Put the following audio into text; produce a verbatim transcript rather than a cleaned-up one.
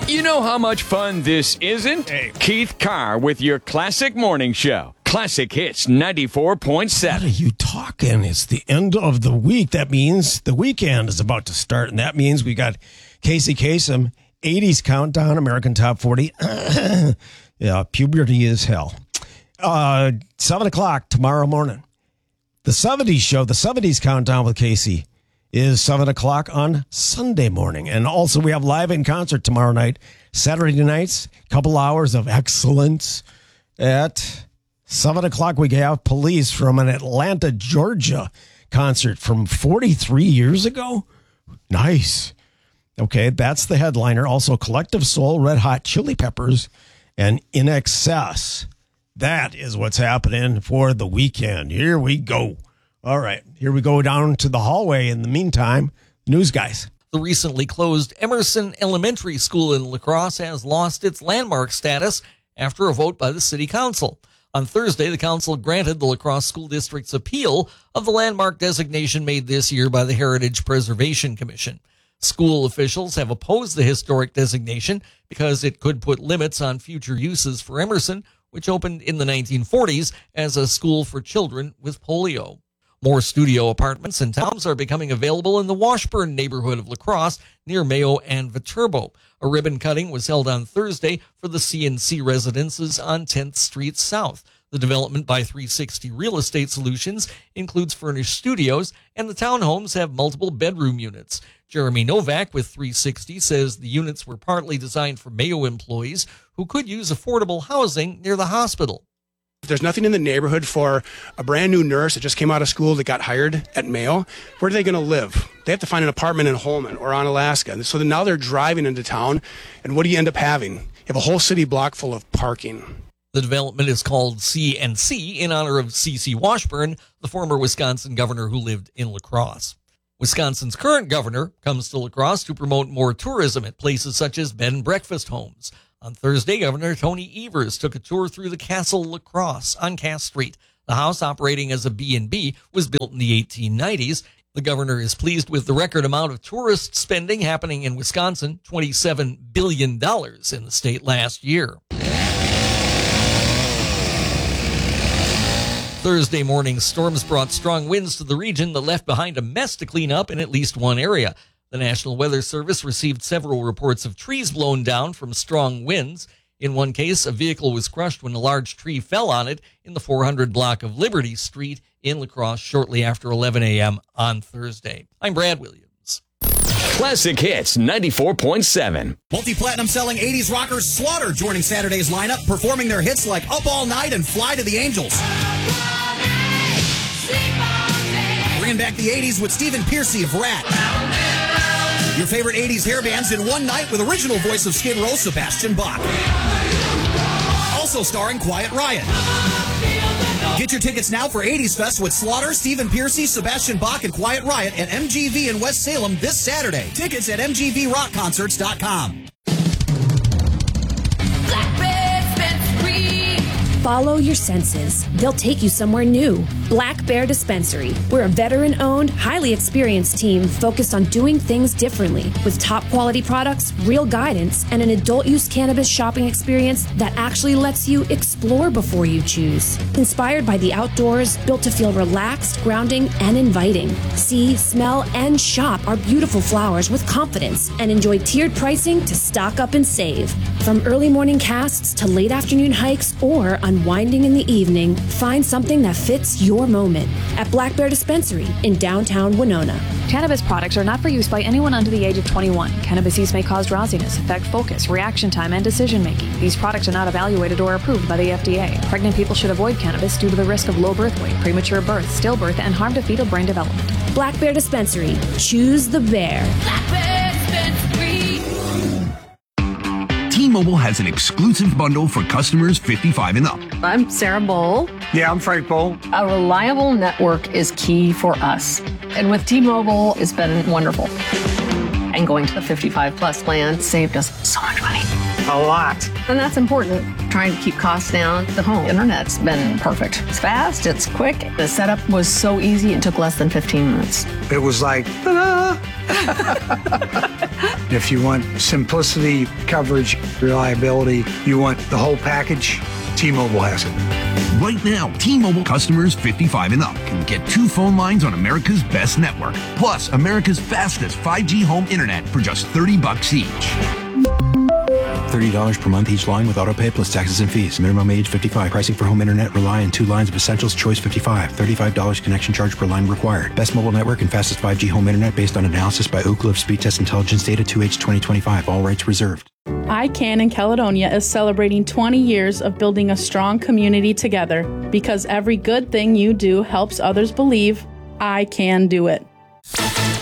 You know how much fun this isn't? Hey. Keith Carr with your Classic Morning Show. Classic Hits ninety-four point seven. What are you talking? It's the end of the week. That means the weekend is about to start, and that means we got Casey Kasem, eighties Countdown, American Top forty. Yeah, puberty is hell. Uh, seven o'clock tomorrow morning. The seventies show, the seventies Countdown with Casey, is seven o'clock on Sunday morning. And also we have live in concert tomorrow night, Saturday nights, couple hours of excellence. At seven o'clock, we have Police from an Atlanta, Georgia concert from forty-three years ago. Nice. Okay, that's the headliner. Also, Collective Soul, Red Hot Chili Peppers, and In Excess. That is what's happening for the weekend. Here we go. All right, here we go down to the hallway. In the meantime, news guys. The recently closed Emerson Elementary School in La Crosse has lost its landmark status after a vote by the city council. On Thursday, the council granted the La Crosse School District's appeal of the landmark designation made this year by the Heritage Preservation Commission. School officials have opposed the historic designation because it could put limits on future uses for Emerson, which opened in the nineteen forties as a school for children with polio. More studio apartments and towns are becoming available in the Washburn neighborhood of La Crosse near Mayo and Viterbo. A ribbon cutting was held on Thursday for the C and C residences on tenth Street South. The development by three sixty Real Estate Solutions includes furnished studios, and the townhomes have multiple bedroom units. Jeremy Novak with three sixty says the units were partly designed for Mayo employees who could use affordable housing near the hospital. There's nothing in the neighborhood for a brand new nurse that just came out of school that got hired at Mayo. Where are they going to live? They have to find an apartment in Holman or on Alaska. So then now they're driving into town, and what do you end up having? You have a whole city block full of parking. The development is called C and C in honor of C C Washburn, the former Wisconsin governor who lived in La Crosse. Wisconsin's current governor comes to La Crosse to promote more tourism at places such as bed and breakfast homes. On Thursday, Governor Tony Evers took a tour through the Castle La Crosse on Cass Street. The house, operating as a B and B, was built in the eighteen nineties. The governor is pleased with the record amount of tourist spending happening in Wisconsin, twenty-seven billion dollars in the state last year. Thursday morning storms brought strong winds to the region that left behind a mess to clean up in at least one area. The National Weather Service received several reports of trees blown down from strong winds. In one case, a vehicle was crushed when a large tree fell on it in the four hundred block of Liberty Street in La Crosse shortly after eleven a.m. on Thursday. I'm Brad Williams. Classic Hits ninety-four point seven. Multi-platinum selling eighties rockers Slaughter joining Saturday's lineup, performing their hits like Up All Night and Fly to the Angels. Bringing back the eighties with Stephen Pearcy of Rat. Your favorite eighties hair bands in one night with original voice of Skid Row, Sebastian Bach. Also starring Quiet Riot. Get your tickets now for eighties Fest with Slaughter, Stephen Pearcy, Sebastian Bach, and Quiet Riot at M G V in West Salem this Saturday. Tickets at m g v rock concerts dot com. Follow your senses. They'll take you somewhere new. Black Bear Dispensary. We're a veteran-owned, highly experienced team focused on doing things differently with top-quality products, real guidance, and an adult-use cannabis shopping experience that actually lets you explore before you choose. Inspired by the outdoors, built to feel relaxed, grounding, and inviting. See, smell, and shop our beautiful flowers with confidence and enjoy tiered pricing to stock up and save. From early morning casts to late afternoon hikes or unwinding in the evening, find something that fits your moment at Black Bear Dispensary in downtown Winona. Cannabis products are not for use by anyone under the age of twenty-one. Cannabis use may cause drowsiness, affect focus, reaction time, and decision-making. These products are not evaluated or approved by the F D A. Pregnant people should avoid cannabis due to the risk of low birth weight, premature birth, stillbirth, and harm to fetal brain development. Black Bear Dispensary. Choose the bear. Black Bear Dispensary. T-Mobile has an exclusive bundle for customers fifty-five and up. I'm Sarah Bowl. Yeah, I'm Frank Bowl. A reliable network is key for us. And with T-Mobile, it's been wonderful. And going to the fifty-five plus plan saved us so much money. A lot. And that's important. Trying to keep costs down. The home internet's been perfect. It's fast, it's quick. The setup was so easy, it took less than fifteen minutes. It was like, ta-da! If you want simplicity, coverage, reliability, you want the whole package, T-Mobile has it. Right now, T-Mobile customers fifty-five and up can get two phone lines on America's best network, plus America's fastest five G home internet for just thirty bucks each. thirty dollars per month each line with autopay plus taxes and fees. Minimum age fifty-five. Pricing for home internet rely on two lines of Essentials Choice fifty-five. thirty-five dollars connection charge per line required. Best mobile network and fastest five G home internet based on analysis by Ookla of Speed Test Intelligence data two H twenty twenty-five. All rights reserved. I CAN in Caledonia is celebrating twenty years of building a strong community together because every good thing you do helps others believe I can do it.